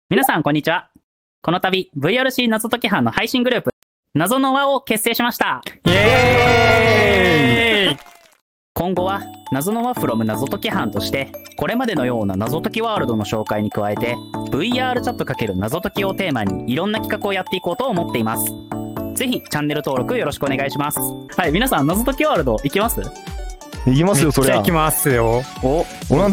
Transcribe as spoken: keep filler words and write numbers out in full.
皆さんこんにちは。この度 ブイアールシー 謎解き班の配信グループ謎の輪を結成しました。 イエーイ。 今後は謎の輪 from 謎解き班としてこれまでのような謎解きワールドの紹介に加えて ブイアール チャット×謎解きをテーマにいろんな企画をやっていこうと思っています。ぜひチャンネル登録よろしくお願いします。はい、皆さん謎解きワールド行きます？ 行きますよ、そりゃ。 行きますよ。 お、 俺